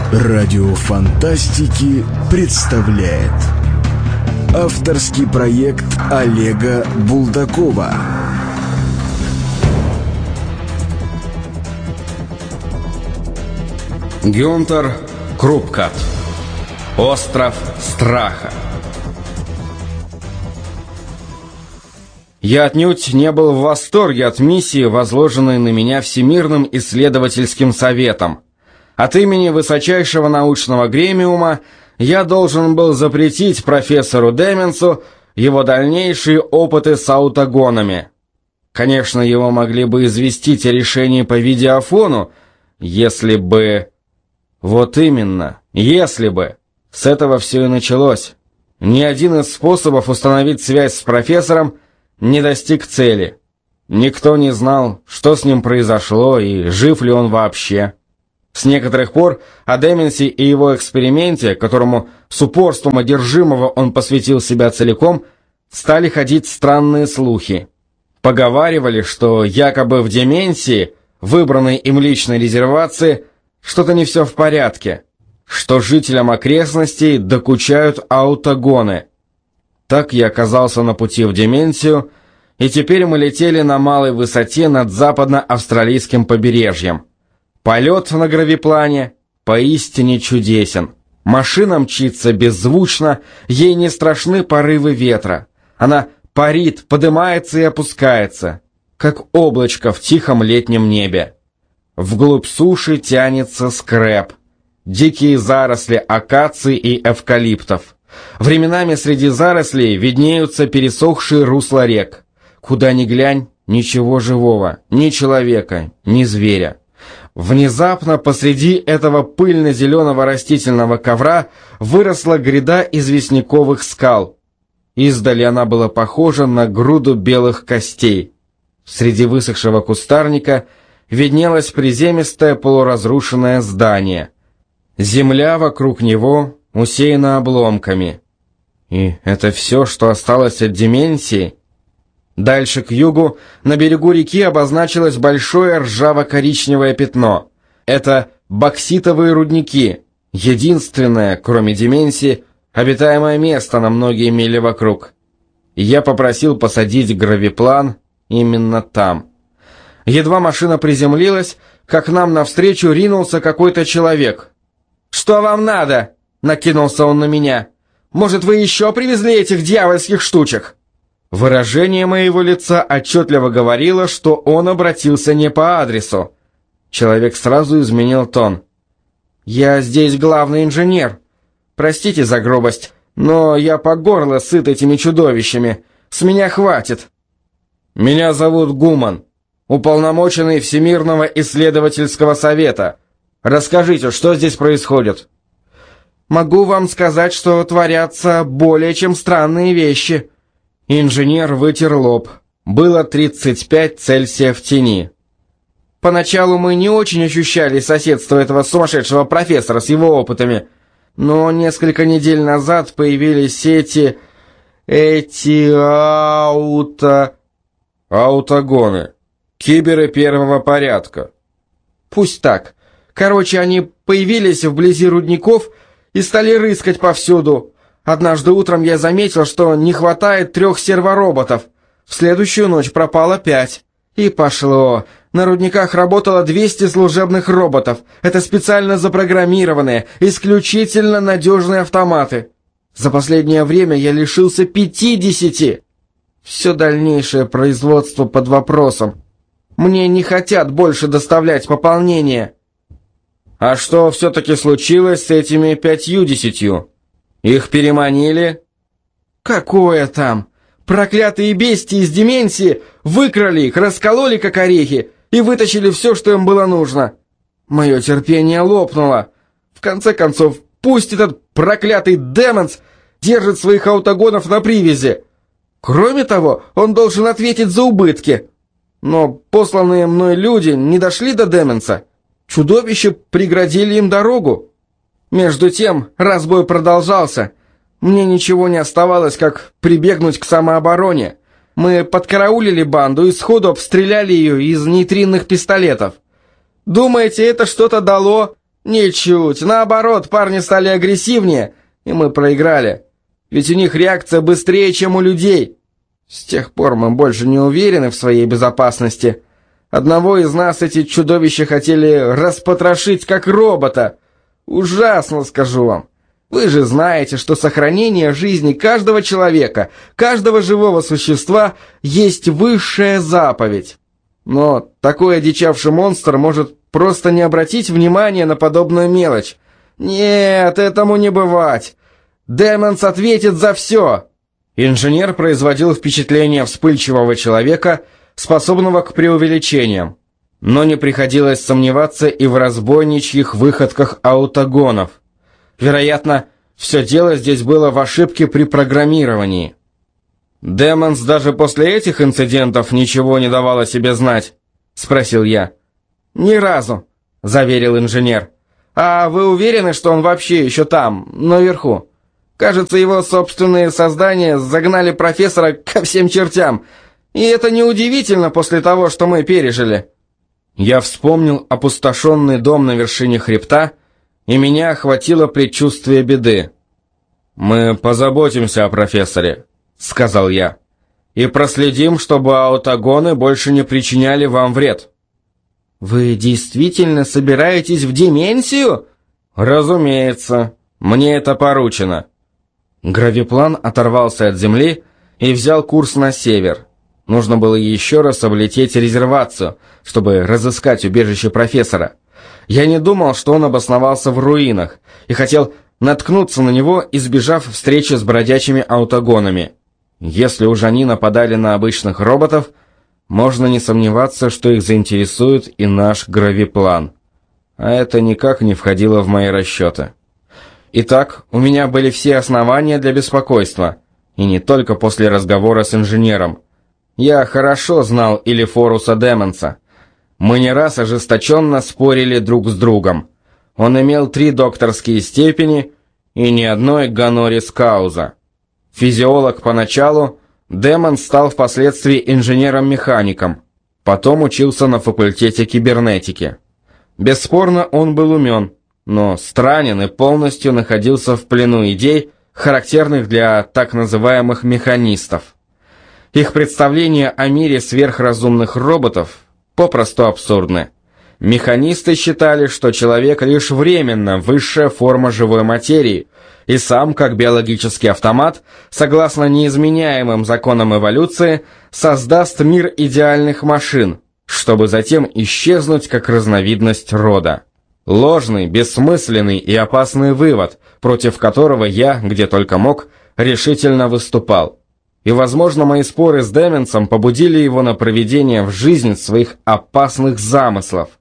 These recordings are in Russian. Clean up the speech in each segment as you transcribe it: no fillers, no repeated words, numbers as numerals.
Радио Фантастики представляет авторский проект Олега Булдакова. Гюнтер Крупкат. Остров страха. Я отнюдь не был в восторге от миссии, возложенной на меня Всемирным исследовательским советом. От имени высочайшего научного гремиума я должен был запретить профессору Деменсу его дальнейшие опыты с аутогонами. Конечно, его могли бы известить о решении по видеофону, если бы... Вот именно, если бы. С этого все и началось. Ни один из способов установить связь с профессором не достиг цели. Никто не знал, что с ним произошло и жив ли он вообще. С некоторых пор о Деменсе и его эксперименте, которому с упорством одержимого он посвятил себя целиком, стали ходить странные слухи. Поговаривали, что якобы в деменции, выбранной им личной резервации, что-то не все в порядке, что жителям окрестностей докучают аутогоны. Так я оказался на пути в деменцию, и теперь мы летели на малой высоте над западно-австралийским побережьем. Полет на гравиплане поистине чудесен. Машина мчится беззвучно, ей не страшны порывы ветра. Она парит, поднимается и опускается, как облачко в тихом летнем небе. Вглубь суши тянется скрэп, дикие заросли акаций и эвкалиптов. Временами среди зарослей виднеются пересохшие русла рек. Куда ни глянь, ничего живого, ни человека, ни зверя. Внезапно посреди этого пыльно-зеленого растительного ковра выросла гряда известняковых скал. Издали она была похожа на груду белых костей. Среди высохшего кустарника виднелось приземистое полуразрушенное здание. Земля вокруг него усеяна обломками. И это все, что осталось от деменции? Дальше к югу, на берегу реки, обозначилось большое ржаво-коричневое пятно. Это бокситовые рудники, единственное, кроме деменции, обитаемое место на многие мили вокруг. Я попросил посадить гравиплан именно там. Едва машина приземлилась, как нам навстречу ринулся какой-то человек. «Что вам надо?» — накинулся он на меня. «Может, вы еще привезли этих дьявольских штучек?» Выражение моего лица отчетливо говорило, что он обратился не по адресу. Человек сразу изменил тон. «Я здесь главный инженер. Простите за грубость, но я по горло сыт этими чудовищами. С меня хватит». «Меня зовут Гуман, уполномоченный Всемирного исследовательского совета. Расскажите, что здесь происходит?» «Могу вам сказать, что творятся более чем странные вещи». Инженер вытер лоб. Было 35 Цельсия в тени. «Поначалу мы не очень ощущали соседство этого сумасшедшего профессора с его опытами, но несколько недель назад появились эти аутогоны, киберы первого порядка». «Пусть так. Короче, они появились вблизи рудников и стали рыскать повсюду. Однажды утром я заметил, что не хватает 3 сервороботов. В следующую ночь пропало 5. И пошло. На рудниках работало 200 служебных роботов. Это специально запрограммированные, исключительно надежные автоматы. За последнее время я лишился 50. Все дальнейшее производство под вопросом. Мне не хотят больше доставлять пополнение». «А что все-таки случилось с этими 50? Их переманили?» «Какое там? Проклятые бестии из деменции выкрали их, раскололи как орехи и вытащили все, что им было нужно. Мое терпение лопнуло. В конце концов, пусть этот проклятый Деменс держит своих аутогонов на привязи. Кроме того, он должен ответить за убытки. Но посланные мной люди не дошли до Деменса. Чудовища преградили им дорогу. Между тем, разбой продолжался. Мне ничего не оставалось, как прибегнуть к самообороне. Мы подкараулили банду и сходу обстреляли ее из нейтринных пистолетов. Думаете, это что-то дало? Ничуть, наоборот, парни стали агрессивнее, и мы проиграли. Ведь у них реакция быстрее, чем у людей. С тех пор мы больше не уверены в своей безопасности. Одного из нас эти чудовища хотели распотрошить как робота. Ужасно, скажу вам. Вы же знаете, что сохранение жизни каждого человека, каждого живого существа есть высшая заповедь. Но такой одичавший монстр может просто не обратить внимания на подобную мелочь. Нет, этому не бывать. Демонс ответит за все. Инженер производил впечатление вспыльчивого человека, способного к преувеличениям. Но не приходилось сомневаться и в разбойничьих выходках аутогонов. Вероятно, все дело здесь было в ошибке при программировании. «Демонс даже после этих инцидентов ничего не давал о себе знать?» — спросил я. «Ни разу», — заверил инженер. «А вы уверены, что он вообще еще там, наверху? Кажется, его собственные создания загнали профессора ко всем чертям, и это неудивительно после того, что мы пережили». Я вспомнил опустошенный дом на вершине хребта, и меня охватило предчувствие беды. «Мы позаботимся о профессоре», — сказал я, «и проследим, чтобы аутогоны больше не причиняли вам вред». «Вы действительно собираетесь в Деменсию?» «Разумеется, мне это поручено». Гравиплан оторвался от земли и взял курс на север. Нужно было еще раз облететь резервацию, чтобы разыскать убежище профессора. Я не думал, что он обосновался в руинах, и хотел наткнуться на него, избежав встречи с бродячими аутогонами. Если уж они нападали на обычных роботов, можно не сомневаться, что их заинтересует и наш гравиплан. А это никак не входило в мои расчеты. Итак, у меня были все основания для беспокойства, и не только после разговора с инженером. Я хорошо знал Илифоруса Демонса. Мы не раз ожесточенно спорили друг с другом. Он имел 3 докторские степени и ни одной гонорис кауза. Физиолог поначалу, Демонс стал впоследствии инженером-механиком. Потом учился на факультете кибернетики. Бесспорно, он был умен, но странен и полностью находился в плену идей, характерных для так называемых механистов. Их представления о мире сверхразумных роботов попросту абсурдны. Механисты считали, что человек лишь временно высшая форма живой материи, и сам, как биологический автомат, согласно неизменяемым законам эволюции, создаст мир идеальных машин, чтобы затем исчезнуть как разновидность рода. Ложный, бессмысленный и опасный вывод, против которого я, где только мог, решительно выступал. И, возможно, мои споры с Демонсом побудили его на проведение в жизнь своих опасных замыслов.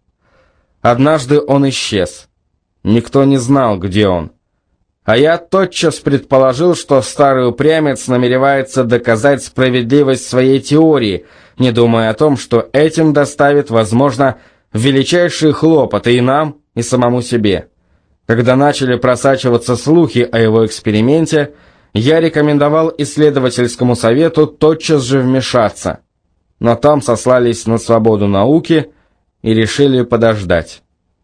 Однажды он исчез. Никто не знал, где он. А я тотчас предположил, что старый упрямец намеревается доказать справедливость своей теории, не думая о том, что этим доставит, возможно, величайшие хлопоты и нам, и самому себе. Когда начали просачиваться слухи о его эксперименте, я рекомендовал исследовательскому совету тотчас же вмешаться, но там сослались на свободу науки и решили подождать.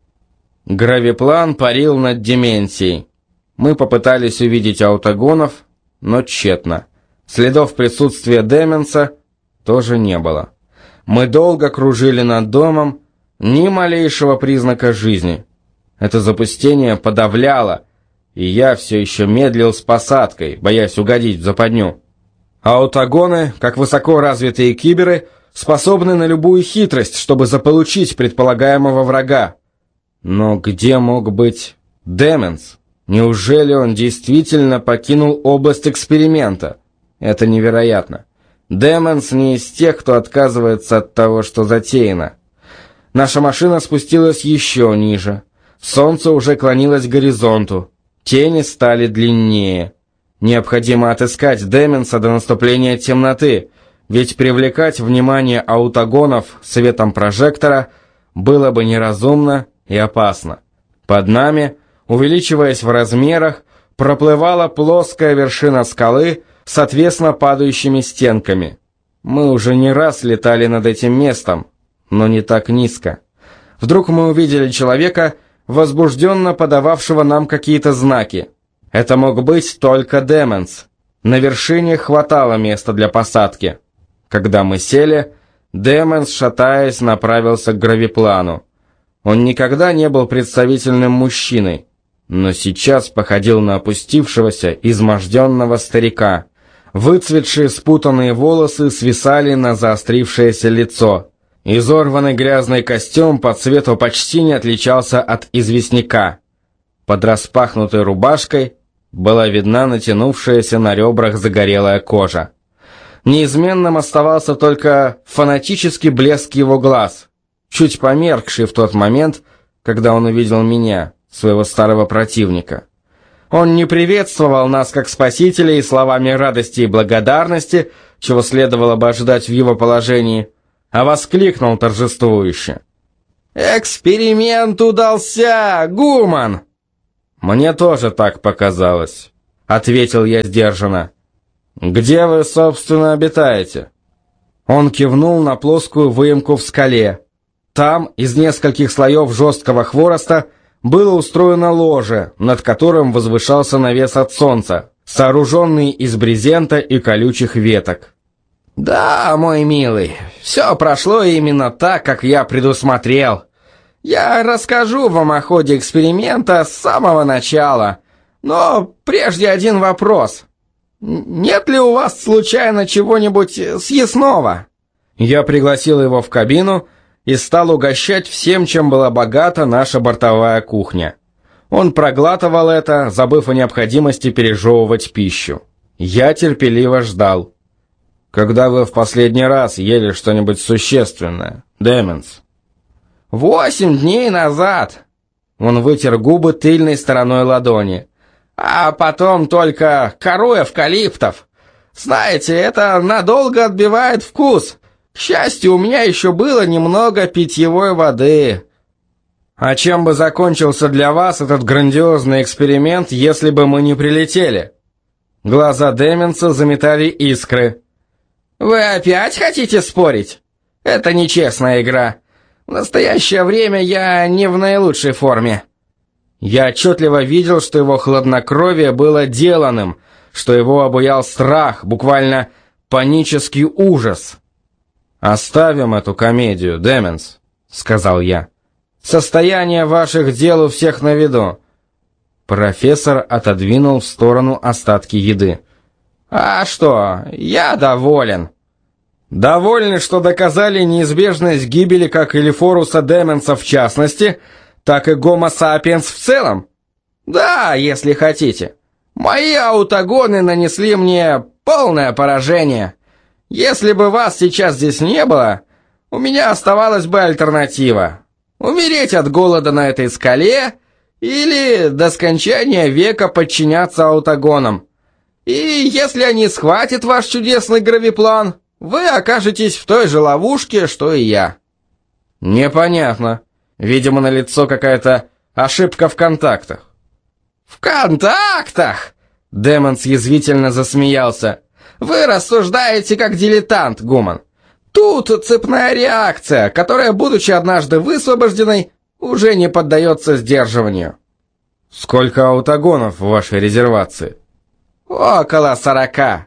Гравиплан парил над Деменсией. Мы попытались увидеть аутогонов, но тщетно. Следов присутствия Демонса тоже не было. Мы долго кружили над домом, ни малейшего признака жизни. Это запустение подавляло, и я все еще медлил с посадкой, боясь угодить в западню. Аутогоны, как высоко развитые киберы, способны на любую хитрость, чтобы заполучить предполагаемого врага. Но где мог быть Демонс? Неужели он действительно покинул область эксперимента? Это невероятно. Демонс не из тех, кто отказывается от того, что затеяно. Наша машина спустилась еще ниже. Солнце уже клонилось к горизонту. Тени стали длиннее. Необходимо отыскать Демонса до наступления темноты, ведь привлекать внимание аутогонов светом прожектора было бы неразумно и опасно. Под нами, увеличиваясь в размерах, проплывала плоская вершина скалы с отвесно падающими стенками. Мы уже не раз летали над этим местом, но не так низко. Вдруг мы увидели человека, возбужденно подававшего нам какие-то знаки. Это мог быть только Деменс. На вершине хватало места для посадки. Когда мы сели, Деменс, шатаясь, направился к гравиплану. Он никогда не был представительным мужчиной, но сейчас походил на опустившегося, изможденного старика. Выцветшие спутанные волосы свисали на заострившееся лицо. Изорванный грязный костюм по цвету почти не отличался от известняка. Под распахнутой рубашкой была видна натянувшаяся на ребрах загорелая кожа. Неизменным оставался только фанатический блеск его глаз, чуть померкший в тот момент, когда он увидел меня, своего старого противника. Он не приветствовал нас как спасителей словами радости и благодарности, чего следовало бы ожидать в его положении, а воскликнул торжествующе: «Эксперимент удался, Гуман!» «Мне тоже так показалось», — ответил я сдержанно. «Где вы, собственно, обитаете?» Он кивнул на плоскую выемку в скале. Там, из нескольких слоев жесткого хвороста, было устроено ложе, над которым возвышался навес от солнца, сооруженный из брезента и колючих веток. «Да, мой милый, все прошло именно так, как я предусмотрел. Я расскажу вам о ходе эксперимента с самого начала, но прежде один вопрос. Нет ли у вас случайно чего-нибудь съестного?» Я пригласил его в кабину и стал угощать всем, чем была богата наша бортовая кухня. Он проглатывал это, забыв о необходимости пережевывать пищу. Я терпеливо ждал. «Когда вы в последний раз ели что-нибудь существенное, Деменс?» 8 дней назад. Он вытер губы тыльной стороной ладони. А потом только кору эвкалиптов. Знаете, это надолго отбивает вкус. К счастью, у меня еще было немного питьевой воды. А чем бы закончился для вас этот грандиозный эксперимент, если бы мы не прилетели? Глаза Деменса заметали искры. Вы опять хотите спорить? Это нечестная игра. В настоящее время я не в наилучшей форме. Я отчетливо видел, что его хладнокровие было деланным, что его обуял страх, буквально панический ужас. «Оставим эту комедию, Деменс», — сказал я. «Состояние ваших дел у всех на виду». Профессор отодвинул в сторону остатки еды. «А что, я доволен». «Довольны, что доказали неизбежность гибели как Элифоруса Деменса в частности, так и Гомо сапиенс в целом?» «Да, если хотите. Мои аутогоны нанесли мне полное поражение. Если бы вас сейчас здесь не было, у меня оставалась бы альтернатива. Умереть от голода на этой скале или до скончания века подчиняться аутогонам. И если они схватят ваш чудесный гравиплан, вы окажетесь в той же ловушке, что и я». «Непонятно. Видимо, налицо какая-то ошибка в контактах». «В контактах?» Деменс язвительно засмеялся. «Вы рассуждаете как дилетант, Гуман. Тут цепная реакция, которая, будучи однажды высвобожденной, уже не поддается сдерживанию». «Сколько аутогонов в вашей резервации?» «Около 40.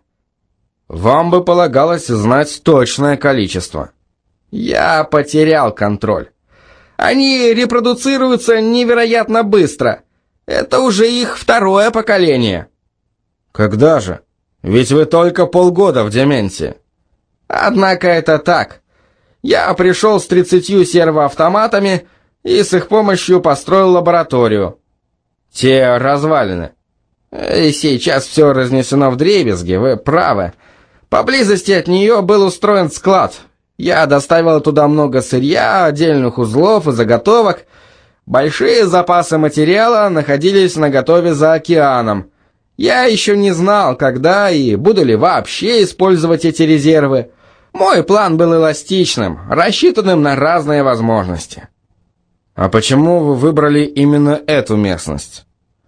«Вам бы полагалось знать точное количество». «Я потерял контроль. Они репродуцируются невероятно быстро. Это уже их второе поколение». «Когда же? Ведь вы только полгода в деменции». «Однако это так. Я пришел с 30 сервоавтоматами и с их помощью построил лабораторию». «Те развалины». «И сейчас все разнесено вдребезги, вы правы. Поблизости от нее был устроен склад. Я доставил туда много сырья, отдельных узлов и заготовок. Большие запасы материала находились наготове за океаном. Я еще не знал, когда и буду ли вообще использовать эти резервы. Мой план был эластичным, рассчитанным на разные возможности». «А почему вы выбрали именно эту местность?»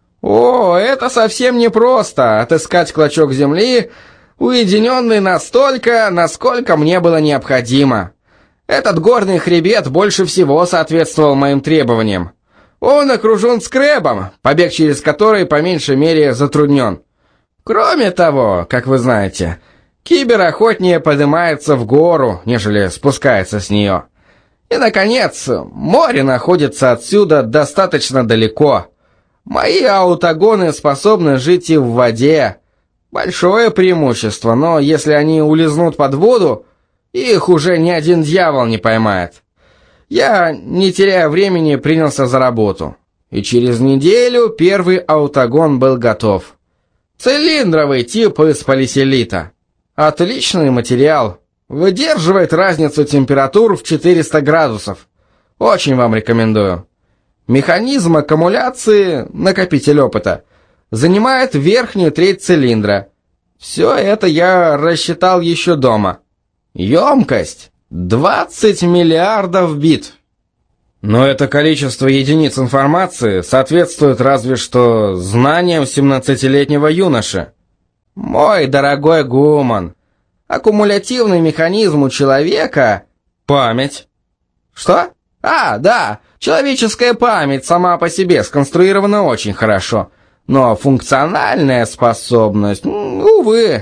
«О, это совсем непросто, отыскать клочок земли, уединенный настолько, насколько мне было необходимо. Этот горный хребет больше всего соответствовал моим требованиям. Он окружен скребом, побег через который по меньшей мере затруднен. Кроме того, как вы знаете, кибер охотнее поднимается в гору, нежели спускается с нее. И, наконец, море находится отсюда достаточно далеко. Мои аутагоны способны жить и в воде. Большое преимущество, но если они улизнут под воду, их уже ни один дьявол не поймает. Я, не теряя времени, принялся за работу. И через неделю первый аутагон был готов. Цилиндровый тип из полиселита. Отличный материал. Выдерживает разницу температур в 400 градусов. Очень вам рекомендую. Механизм аккумуляции, накопитель опыта, занимает верхнюю треть цилиндра. Все это я рассчитал еще дома. Емкость 20 миллиардов бит. Но это количество единиц информации соответствует разве что знаниям 17-летнего юноши. Мой дорогой Гуман, аккумулятивный механизм у человека — память. Что? Да, человеческая память сама по себе сконструирована очень хорошо, но функциональная способность, увы.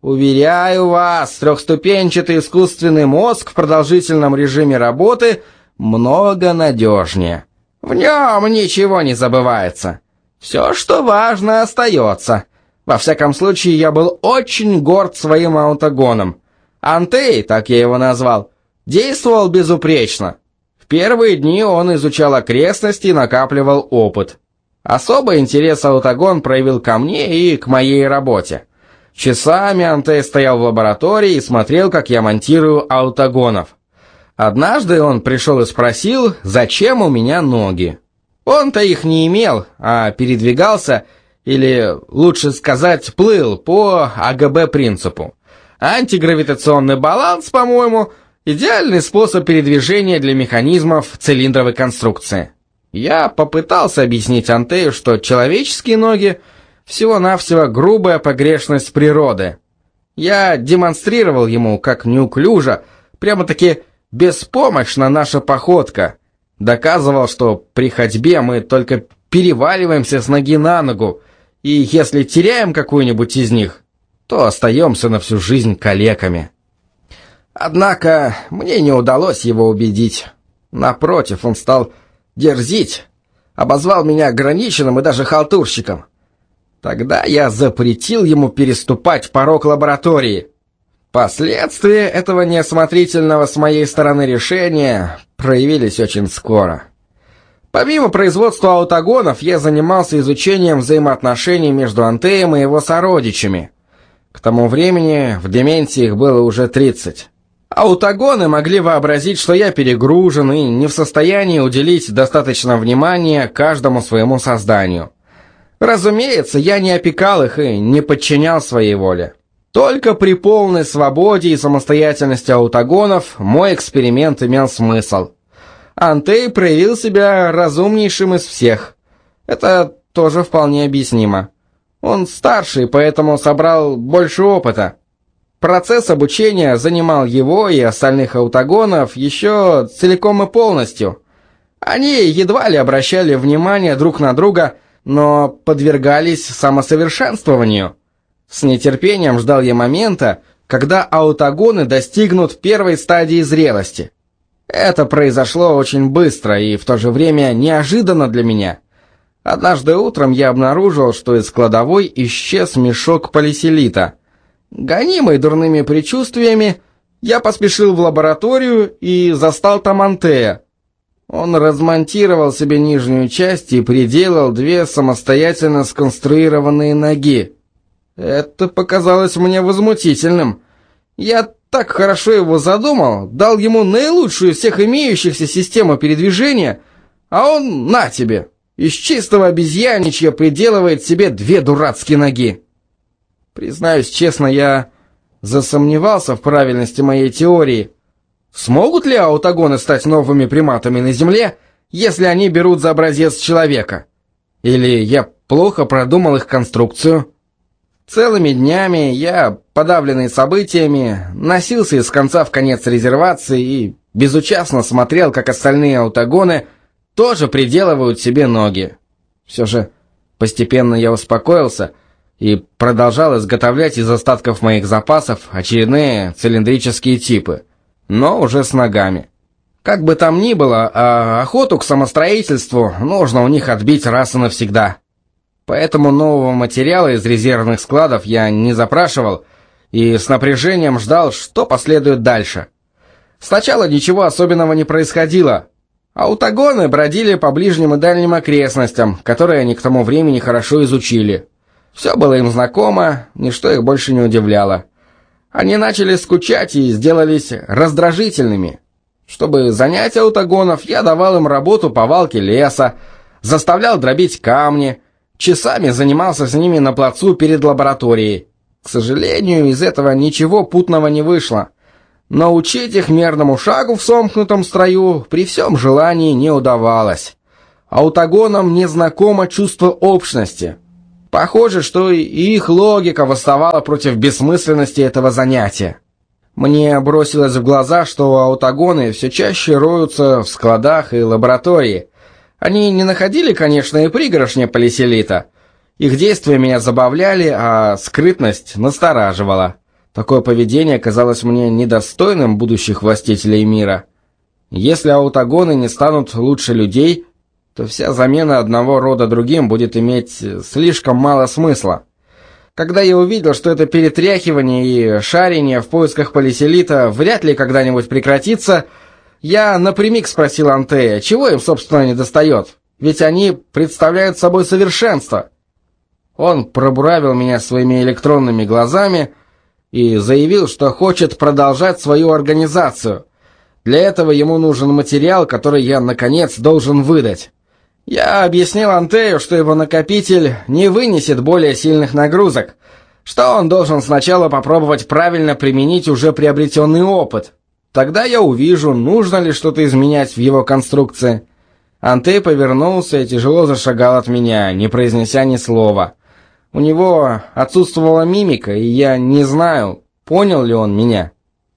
Уверяю вас, трехступенчатый искусственный мозг в продолжительном режиме работы много надежнее. В нем ничего не забывается. Все, что важно, остается. Во всяком случае, я был очень горд своим аутагоном. Антей, так я его назвал, действовал безупречно. В первые дни он изучал окрестности и накапливал опыт. Особый интерес аутагон проявил ко мне и к моей работе. Часами Антей стоял в лаборатории и смотрел, как я монтирую аутагонов. Однажды он пришел и спросил, зачем у меня ноги. Он-то их не имел, а передвигался, или, лучше сказать, плыл по АГБ-принципу. Антигравитационный баланс, по-моему, идеальный способ передвижения для механизмов цилиндровой конструкции. Я попытался объяснить Антею, что человеческие ноги всего-навсего грубая погрешность природы. Я демонстрировал ему, как неуклюжа, прямо-таки беспомощна наша походка. Доказывал, что при ходьбе мы только переваливаемся с ноги на ногу, и если теряем какую-нибудь из них, то остаемся на всю жизнь калеками. Однако мне не удалось его убедить. Напротив, он стал дерзить, обозвал меня ограниченным и даже халтурщиком. Тогда я запретил ему переступать порог лаборатории. Последствия этого неосмотрительного с моей стороны решения проявились очень скоро. Помимо производства аутагонов, я занимался изучением взаимоотношений между Антеем и его сородичами. К тому времени в Дементе их было уже 30. Аутагоны могли вообразить, что я перегружен и не в состоянии уделить достаточно внимания каждому своему созданию. Разумеется, я не опекал их и не подчинял своей воле. Только при полной свободе и самостоятельности аутагонов мой эксперимент имел смысл. Антей проявил себя разумнейшим из всех. Это тоже вполне объяснимо. Он старший, поэтому собрал больше опыта. Процесс обучения занимал его и остальных аутагонов еще целиком и полностью. Они едва ли обращали внимание друг на друга, но подвергались самосовершенствованию. С нетерпением ждал я момента, когда аутагоны достигнут первой стадии зрелости. Это произошло очень быстро и в то же время неожиданно для меня. Однажды утром я обнаружил, что из кладовой исчез мешок полиселита. Гонимый дурными предчувствиями, я поспешил в лабораторию и застал там Антея. Он размонтировал себе нижнюю часть и приделал 2 самостоятельно сконструированные ноги. Это показалось мне возмутительным. Я так хорошо его задумал, дал ему наилучшую из всех имеющихся систему передвижения, а он, на тебе, из чистого обезьяничья приделывает себе 2 дурацкие ноги. Признаюсь честно, я засомневался в правильности моей теории. Смогут ли аутагоны стать новыми приматами на Земле, если они берут за образец человека? Или я плохо продумал их конструкцию? Целыми днями я, подавленный событиями, носился из конца в конец резервации и безучастно смотрел, как остальные аутагоны тоже приделывают себе ноги. Все же постепенно я успокоился и продолжал изготовлять из остатков моих запасов очередные цилиндрические типы, но уже с ногами. Как бы там ни было, а охоту к самостроительству нужно у них отбить раз и навсегда. Поэтому нового материала из резервных складов я не запрашивал и с напряжением ждал, что последует дальше. Сначала ничего особенного не происходило. Аутогоны бродили по ближним и дальним окрестностям, которые они к тому времени хорошо изучили. Все было им знакомо, ничто их больше не удивляло. Они начали скучать и сделались раздражительными. Чтобы занять аутогонов, я давал им работу по валке леса, заставлял дробить камни, часами занимался с ними на плацу перед лабораторией. К сожалению, из этого ничего путного не вышло. Научить их мерному шагу в сомкнутом строю при всем желании не удавалось. Аутогонам незнакомо чувство общности. Похоже, что и их логика восставала против бессмысленности этого занятия. Мне бросилось в глаза, что аутогоны все чаще роются в складах и лаборатории. Они не находили, конечно, и пригоршни полиселита. Их действия меня забавляли, а скрытность настораживала. Такое поведение казалось мне недостойным будущих властителей мира. Если аутогоны не станут лучше людей, то вся замена одного рода другим будет иметь слишком мало смысла. Когда я увидел, что это перетряхивание и шарение в поисках полиселита вряд ли когда-нибудь прекратится, я напрямик спросил Антея, чего им, собственно, недостает, ведь они представляют собой совершенство. Он пробуравил меня своими электронными глазами и заявил, что хочет продолжать свою организацию. Для этого ему нужен материал, который я, наконец, должен выдать. Я объяснил Антею, что его накопитель не вынесет более сильных нагрузок, что он должен сначала попробовать правильно применить уже приобретенный опыт. Тогда я увижу, нужно ли что-то изменять в его конструкции. Антей повернулся и тяжело зашагал от меня, не произнеся ни слова. У него отсутствовала мимика, и я не знаю, понял ли он меня.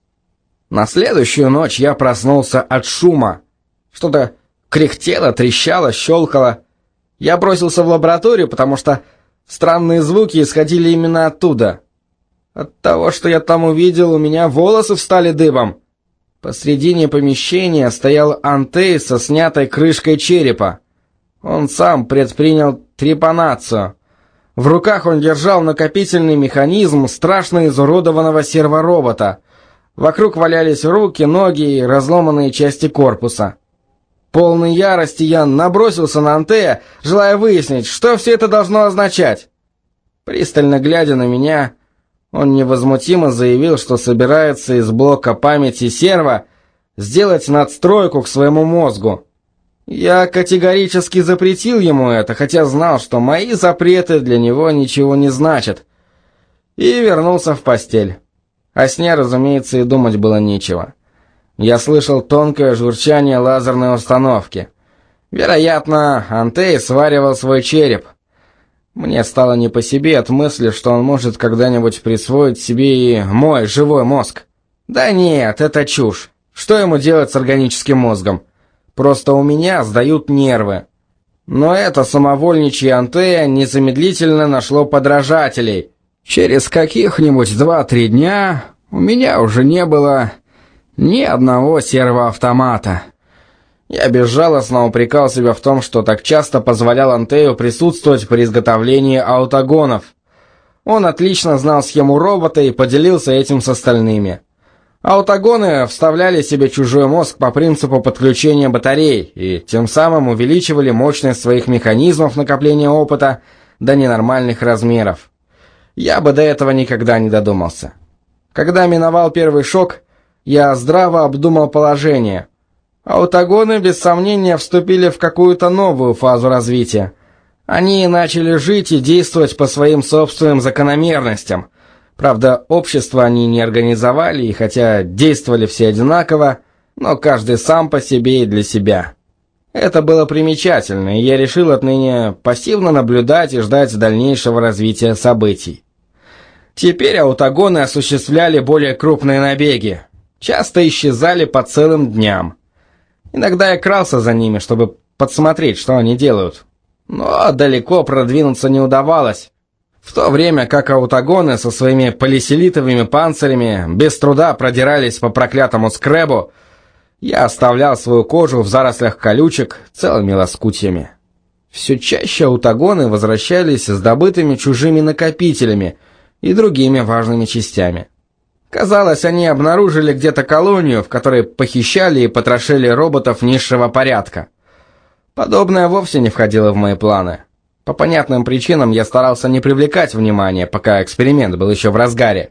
На следующую ночь я проснулся от шума. Что-то кряхтело, трещало, щелкало. Я бросился в лабораторию, потому что странные звуки исходили именно оттуда. От того, что я там увидел, у меня волосы встали дыбом. Посредине помещения стоял Антей со снятой крышкой черепа. Он сам предпринял трепанацию. В руках он держал накопительный механизм страшно изуродованного серворобота. Вокруг валялись руки, ноги и разломанные части корпуса. Полной ярости я набросился на Антея, желая выяснить, что все это должно означать. Пристально глядя на меня, он невозмутимо заявил, что собирается из блока памяти серва сделать надстройку к своему мозгу. Я категорически запретил ему это, хотя знал, что мои запреты для него ничего не значат, и вернулся в постель. О сне, разумеется, и думать было нечего. Я слышал тонкое журчание лазерной установки. Вероятно, Антей сваривал свой череп. Мне стало не по себе от мысли, что он может когда-нибудь присвоить себе и мой живой мозг. Да нет, это чушь. Что ему делать с органическим мозгом? Просто у меня сдают нервы. Но это самовольничье Антея незамедлительно нашло подражателей. Через каких-нибудь 2-3 дня у меня уже не было ни одного сервоавтомата. Я безжалостно упрекал себя в том, что так часто позволял Антею присутствовать при изготовлении аутогонов. Он отлично знал схему робота и поделился этим с остальными. Аутогоны вставляли себе чужой мозг по принципу подключения батарей и тем самым увеличивали мощность своих механизмов накопления опыта до ненормальных размеров. Я бы до этого никогда не додумался. Когда миновал первый шок, я здраво обдумал положение. Аутогоны, без сомнения, вступили в какую-то новую фазу развития. Они начали жить и действовать по своим собственным закономерностям. Правда, общество они не организовали, и хотя действовали все одинаково, но каждый сам по себе и для себя. Это было примечательно, и я решил отныне пассивно наблюдать и ждать дальнейшего развития событий. Теперь аутогоны осуществляли более крупные набеги, часто исчезали по целым дням. Иногда я крался за ними, чтобы подсмотреть, что они делают. Но далеко продвинуться не удавалось. В то время как аутагоны со своими полиселитовыми панцирями без труда продирались по проклятому скребу, я оставлял свою кожу в зарослях колючек целыми лоскутьями. Все чаще аутагоны возвращались с добытыми чужими накопителями и другими важными частями. Казалось, они обнаружили где-то колонию, в которой похищали и потрошили роботов низшего порядка. Подобное вовсе не входило в мои планы. По понятным причинам я старался не привлекать внимания, пока эксперимент был еще в разгаре.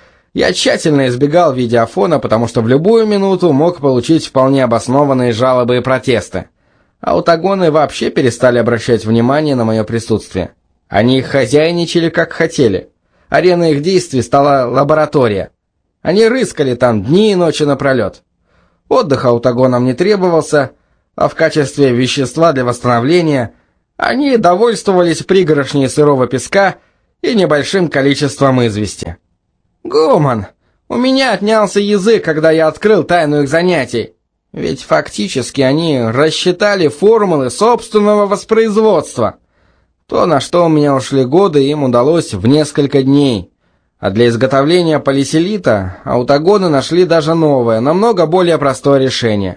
Я тщательно избегал видеофона, потому что в любую минуту мог получить вполне обоснованные жалобы и протесты. Аутагоны вообще перестали обращать внимание на мое присутствие. Они хозяйничали как хотели. Ареной их действий стала лаборатория. Они рыскали там дни и ночи напролет. Отдых аутагонам не требовался, а в качестве вещества для восстановления они довольствовались пригоршней сырого песка и небольшим количеством извести. «Гуман, у меня отнялся язык, когда я открыл тайну их занятий. Ведь фактически они рассчитали формулы собственного воспроизводства. То, на что у меня ушли годы, им удалось в несколько дней. А для изготовления полиселита аутагоны нашли даже новое, намного более простое решение.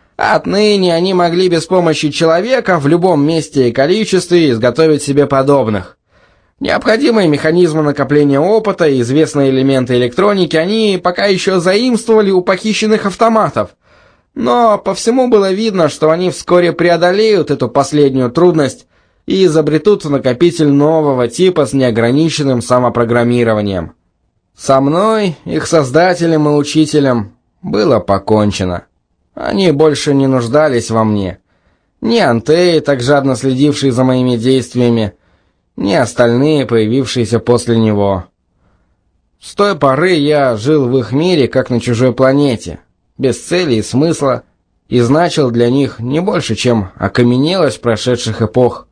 Отныне они могли без помощи человека в любом месте и количестве изготовить себе подобных. Необходимые механизмы накопления опыта и известные элементы электроники они пока еще заимствовали у похищенных автоматов. Но по всему было видно, что они вскоре преодолеют эту последнюю трудность и изобретут накопитель нового типа с неограниченным самопрограммированием. Со мной, их создателем и учителем, было покончено. Они больше не нуждались во мне. Ни Антей, так жадно следивший за моими действиями, ни остальные, появившиеся после него. С той поры я жил в их мире, как на чужой планете, без цели и смысла, и значил для них не больше, чем окаменелость прошедших эпох.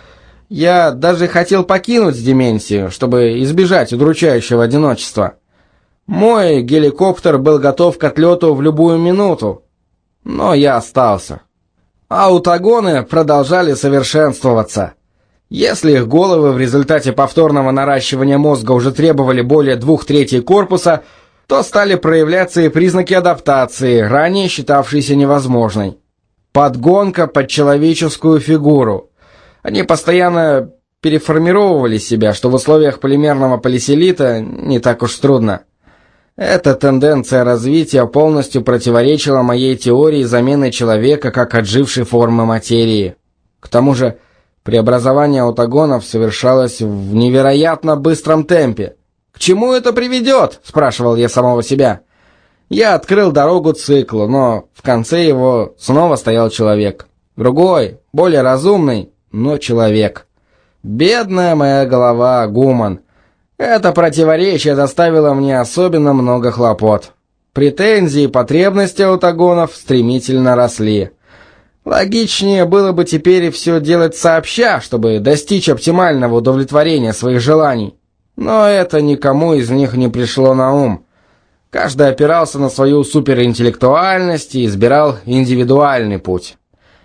Я даже хотел покинуть Деменсию, чтобы избежать удручающего одиночества. Мой геликоптер был готов к отлету в любую минуту, но я остался. Аутагоны продолжали совершенствоваться. Если их головы в результате повторного наращивания мозга уже требовали более 2/3 корпуса, то стали проявляться и признаки адаптации, ранее считавшиеся невозможной. Подгонка под человеческую фигуру. Они постоянно переформировывали себя, что в условиях полимерного полиселита не так уж трудно. Эта тенденция развития полностью противоречила моей теории замены человека как отжившей формы материи. К тому же преобразование аутагонов совершалось в невероятно быстром темпе. «К чему это приведет?» – спрашивал я самого себя. Я открыл дорогу циклу, но в конце его снова стоял человек. Другой, более разумный, но человек. Бедная моя голова, Гуман. Это противоречие доставило мне особенно много хлопот. Претензии и потребности аутагонов стремительно росли. Логичнее было бы теперь все делать сообща, чтобы достичь оптимального удовлетворения своих желаний. Но это никому из них не пришло на ум. Каждый опирался на свою суперинтеллектуальность и избирал индивидуальный путь.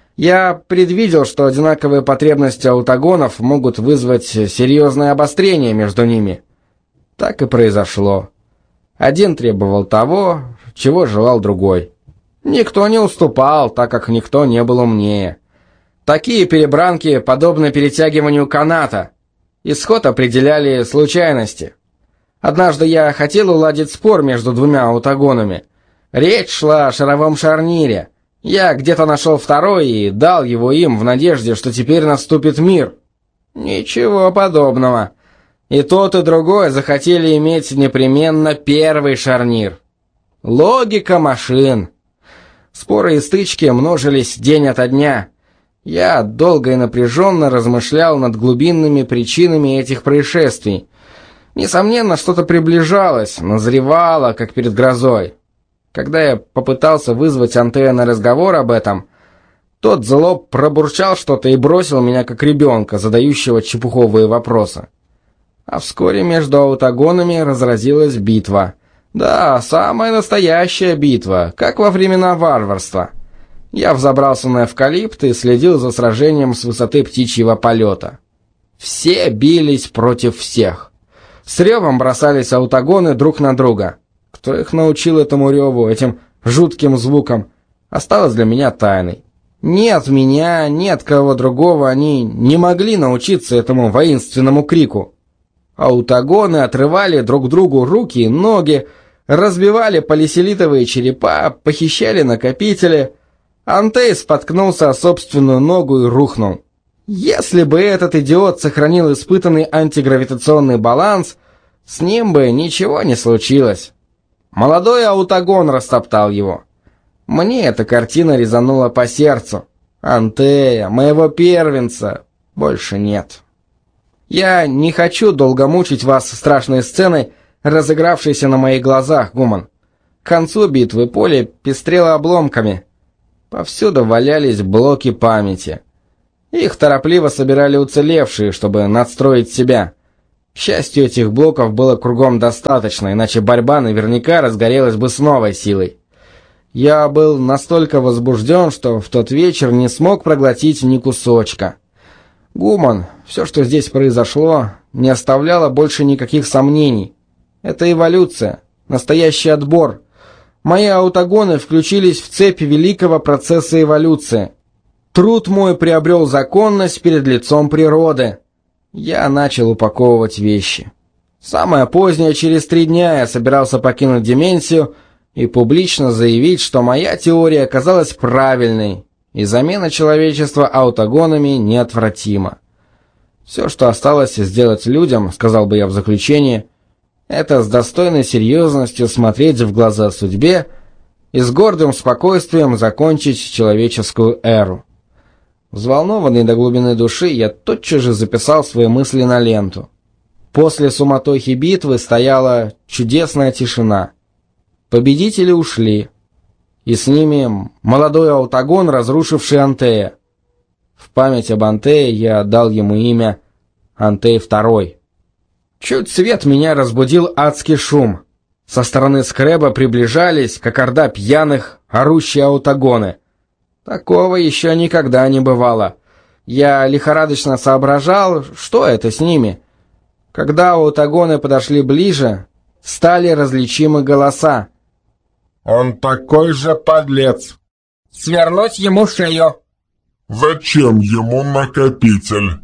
Я предвидел, что одинаковые потребности аутагонов могут вызвать серьезное обострение между ними. Так и произошло. Один требовал того, чего желал другой. Никто не уступал, так как никто не был умнее. Такие перебранки подобны перетягиванию каната. Исход определяли случайности. Однажды я хотел уладить спор между двумя аутагонами. Речь шла о шаровом шарнире. Я где-то нашел второй и дал его им в надежде, что теперь наступит мир. Ничего подобного. И тот, и другой захотели иметь непременно первый шарнир. Логика машин. Споры и стычки множились день ото дня. Я долго и напряженно размышлял над глубинными причинами этих происшествий. Несомненно, что-то приближалось, назревало, как перед грозой. Когда я попытался вызвать Антея на разговор об этом, тот зло пробурчал что-то и бросил меня как ребенка, задающего чепуховые вопросы. А вскоре между аутагонами разразилась битва. Да, самая настоящая битва, как во времена варварства. Я взобрался на эвкалипт и следил за сражением с высоты птичьего полета. Все бились против всех. С ревом бросались аутогоны друг на друга. Кто их научил этому реву, этим жутким звукам, осталось для меня тайной. Ни от меня, ни от кого другого они не могли научиться этому воинственному крику. Аутогоны отрывали друг другу руки и ноги, разбивали полиселитовые черепа, похищали накопители. Антей споткнулся о собственную ногу и рухнул. Если бы этот идиот сохранил испытанный антигравитационный баланс, с ним бы ничего не случилось. Молодой аутогон растоптал его. Мне эта картина резанула по сердцу. Антея, моего первенца, больше нет. Я не хочу долго мучить вас страшной сценой, разыгравшейся на моих глазах, Гуман. К концу битвы поле пестрело обломками. Повсюду валялись блоки памяти. Их торопливо собирали уцелевшие, чтобы надстроить себя. К счастью, этих блоков было кругом достаточно, иначе борьба наверняка разгорелась бы с новой силой. Я был настолько возбужден, что в тот вечер не смог проглотить ни кусочка. Гуман, все, что здесь произошло, не оставляло больше никаких сомнений. Это эволюция, настоящий отбор. Мои аутогоны включились в цепь великого процесса эволюции. Труд мой приобрел законность перед лицом природы. Я начал упаковывать вещи. Самое позднее, через 3 дня, я собирался покинуть Деменсию и публично заявить, что моя теория оказалась правильной, и замена человечества аутогонами неотвратима. Все, что осталось сделать людям, сказал бы я в заключении, это с достойной серьезностью смотреть в глаза судьбе и с гордым спокойствием закончить человеческую эру. Взволнованный до глубины души, я тотчас же записал свои мысли на ленту. После суматохи битвы стояла чудесная тишина. Победители ушли, и с ними молодой аутогон, разрушивший Антея. В память об Антее я дал ему имя Антей II. Чуть свет меня разбудил адский шум. Со стороны скреба приближались, как орда пьяных, орущие аутогоны. Такого еще никогда не бывало. Я лихорадочно соображал, что это с ними. Когда аутогоны подошли ближе, стали различимы голоса. «Он такой же подлец!» «Свернуть ему шею!» «Зачем ему накопитель?»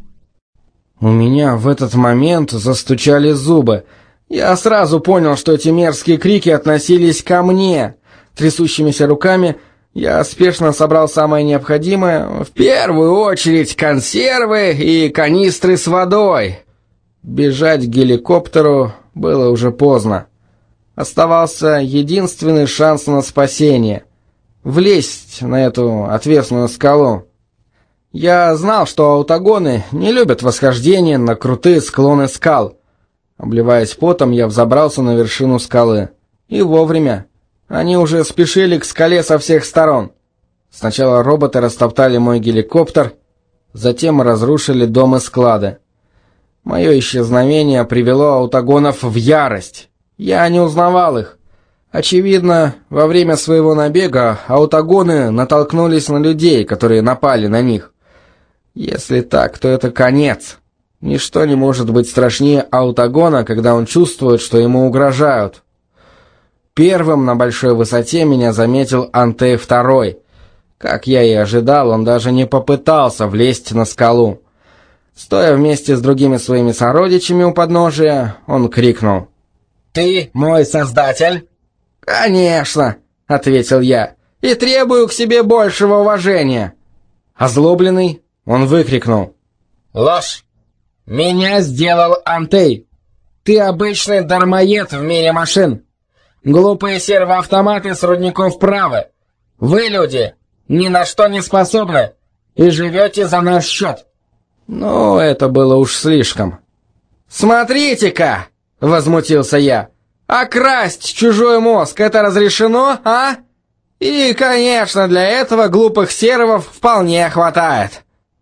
У меня в этот момент застучали зубы. Я сразу понял, что эти мерзкие крики относились ко мне. Трясущимися руками я спешно собрал самое необходимое, в первую очередь консервы и канистры с водой. Бежать к геликоптеру было уже поздно. Оставался единственный шанс на спасение — влезть на эту отвесную скалу. Я знал, что аутогоны не любят восхождение на крутые склоны скал. Обливаясь потом, я взобрался на вершину скалы. И вовремя. Они уже спешили к скале со всех сторон. Сначала роботы растоптали мой геликоптер, затем разрушили дом и склады. Мое исчезновение привело аутогонов в ярость. Я не узнавал их. Очевидно, во время своего набега аутогоны натолкнулись на людей, которые напали на них. Если так, то это конец. Ничто не может быть страшнее аутогона, когда он чувствует, что ему угрожают. Первым на большой высоте меня заметил Антей II. Как я и ожидал, он даже не попытался влезть на скалу. Стоя вместе с другими своими сородичами у подножия, он крикнул: «Ты мой создатель?» «Конечно», — ответил я, — «и требую к себе большего уважения». Озлобленный, он выкрикнул: «Ложь! Меня сделал Антей! Ты обычный дармоед в мире машин! Глупые сервоавтоматы с рудников правы! Вы, люди, ни на что не способны и живете за наш счет!» Ну, это было уж слишком. «Смотрите-ка!» — возмутился я. «А красть чужой мозг — это разрешено, а? И, конечно, для этого глупых сервов вполне хватает».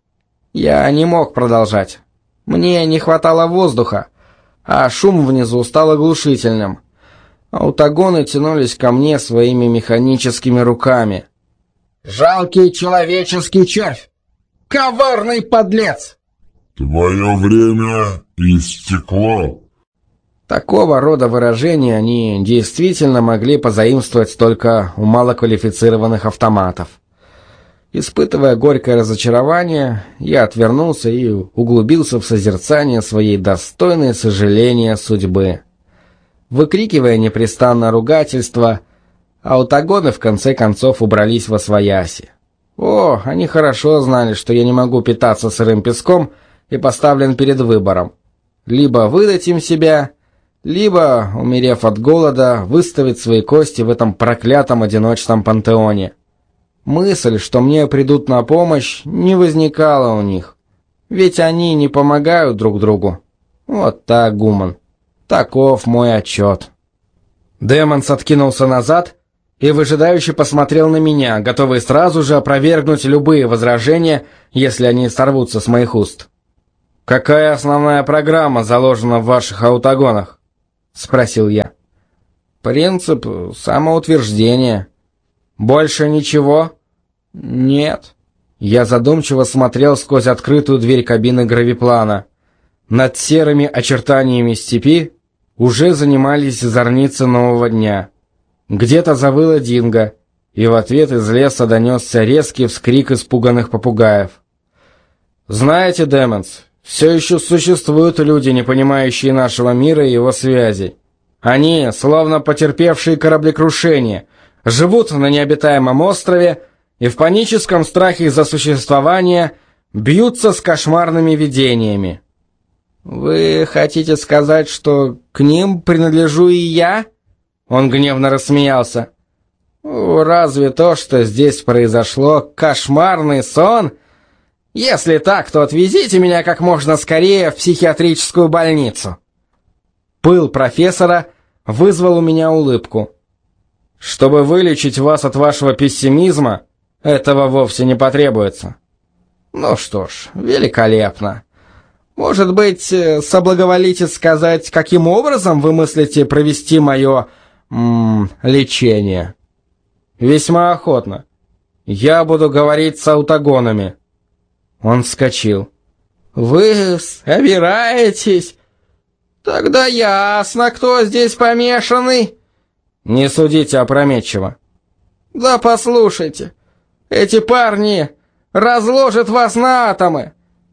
Я не мог продолжать. Мне не хватало воздуха, а шум внизу стал оглушительным. Аутогоны тянулись ко мне своими механическими руками. Жалкий человеческий червь! Коварный подлец!» Твое время истекло. Такого рода выражения они действительно могли позаимствовать только у малоквалифицированных автоматов. Испытывая горькое разочарование, я отвернулся и углубился в созерцание своей достойной сожаления судьбы. Выкрикивая непрестанно ругательства, аутогоны в конце концов убрались восвояси. О, они хорошо знали, что я не могу питаться сырым песком и поставлен перед выбором: либо выдать им себя, либо, умерев от голода, выставить свои кости в этом проклятом одиночном пантеоне. Мысль, что мне придут на помощь, не возникала у них, ведь они не помогают друг другу. Вот так, Гуман. Таков мой отчет. Демонс откинулся назад и выжидающе посмотрел на меня, готовый сразу же опровергнуть любые возражения, если они сорвутся с моих уст. «Какая основная программа заложена в ваших аутогонах?» — спросил я. «Принцип самоутверждения». «Больше ничего?» «Нет». Я задумчиво смотрел сквозь открытую дверь кабины гравиплана. Над серыми очертаниями степи уже занимались зорницы нового дня. Где-то завыла динго, и в ответ из леса донесся резкий вскрик испуганных попугаев. «Знаете, Демонс, все еще существуют люди, не понимающие нашего мира и его связей. Они, словно потерпевшие кораблекрушение, живут на необитаемом острове и в паническом страхе за существование бьются с кошмарными видениями». «Вы хотите сказать, что к ним принадлежу и я?» Он гневно рассмеялся. «Разве то, что здесь произошло, кошмарный сон? Если так, то отвезите меня как можно скорее в психиатрическую больницу». Пыл профессора вызвал у меня улыбку. «Чтобы вылечить вас от вашего пессимизма, этого вовсе не потребуется». «Ну что ж, великолепно. Может быть, соблаговолите сказать, каким образом вы мыслите провести мое лечение?» «Весьма охотно. Я буду говорить с аутогонами». Он вскочил. «Вы собираетесь? Тогда ясно, кто здесь помешанный». «Не судите опрометчиво». «Да послушайте, эти парни разложат вас на атомы.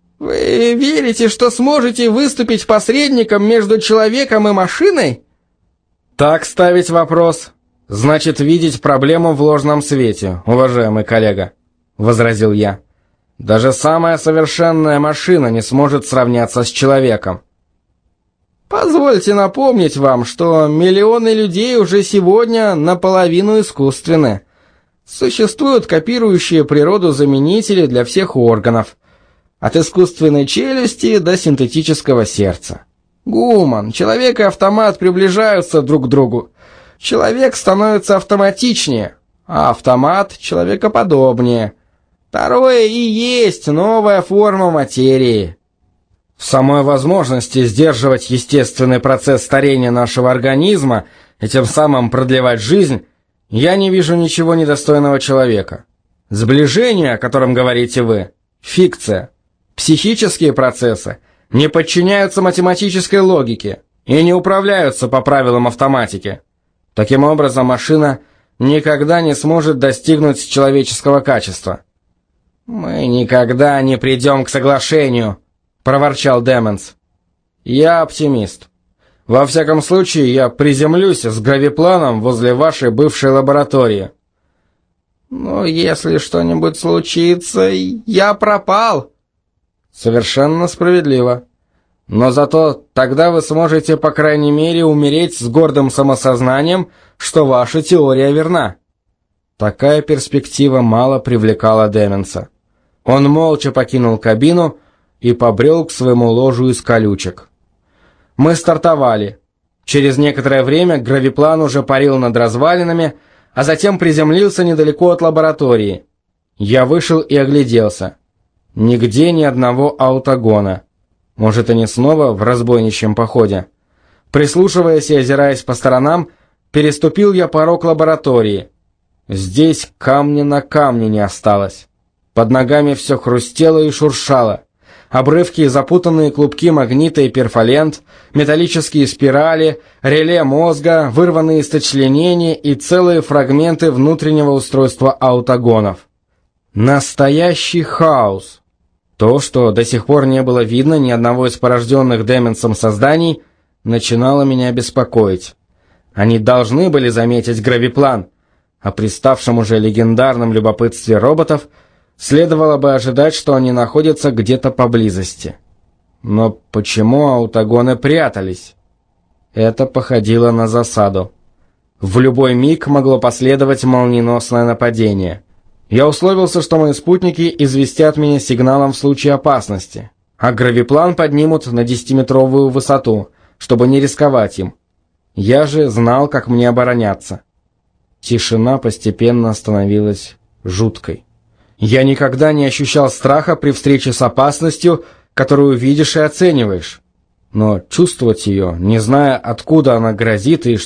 Вы верите, что сможете выступить посредником между человеком и машиной?» «Так ставить вопрос значит видеть проблему в ложном свете, уважаемый коллега», — возразил я. «Даже самая совершенная машина не сможет сравняться с человеком». «Позвольте напомнить вам, что миллионы людей уже сегодня наполовину искусственны. Существуют копирующие природу заменители для всех органов, от искусственной челюсти до синтетического сердца. Гуман, человек и автомат приближаются друг к другу. Человек становится автоматичнее, а автомат человекоподобнее. Второе и есть новая форма материи». В самой возможности сдерживать естественный процесс старения нашего организма и тем самым продлевать жизнь я не вижу ничего недостойного человека. Сближение, о котором говорите вы, фикция. Психические процессы не подчиняются математической логике и не управляются по правилам автоматики. Таким образом, машина никогда не сможет достигнуть человеческого качества. «Мы никогда не придем к соглашению», — проворчал Демонс. «Я оптимист. Во всяком случае, я приземлюсь с гравипланом возле вашей бывшей лаборатории». «Но если что-нибудь случится, я пропал». «Совершенно справедливо. Но зато тогда вы сможете, по крайней мере, умереть с гордым самосознанием, что ваша теория верна». Такая перспектива мало привлекала Демонса. Он молча покинул кабину и побрел к своему ложу из колючек. Мы стартовали. Через некоторое время гравиплан уже парил над развалинами, а затем приземлился недалеко от лаборатории. Я вышел и огляделся. Нигде ни одного аутогона. Может, они снова в разбойничьем походе? Прислушиваясь и озираясь по сторонам, переступил я порог лаборатории. Здесь камня на камне не осталось. Под ногами все хрустело и шуршало. Обрывки и запутанные клубки магнита и перфолент, металлические спирали, реле мозга, вырванные сочленения и целые фрагменты внутреннего устройства аутогонов. Настоящий хаос. То, что до сих пор не было видно ни одного из порожденных Деменсом созданий, начинало меня беспокоить. Они должны были заметить гравиплан. О приставшем уже легендарном любопытстве роботов следовало бы ожидать, что они находятся где-то поблизости. Но почему аутогоны прятались? Это походило на засаду. В любой миг могло последовать молниеносное нападение. Я условился, что мои спутники известят меня сигналом в случае опасности, а гравиплан поднимут на 10-метровую высоту, чтобы не рисковать им. Я же знал, как мне обороняться. Тишина постепенно становилась жуткой. Я никогда не ощущал страха при встрече с опасностью, которую видишь и оцениваешь. Но чувствовать ее, не зная, откуда она грозит и